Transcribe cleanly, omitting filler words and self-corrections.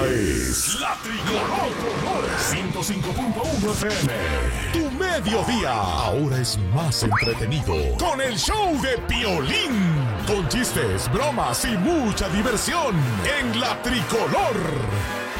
es La Tricolor 105.1 FM. Tu mediodía ahora es más entretenido con el show de Piolín. Con chistes, bromas y mucha diversión en La Tricolor.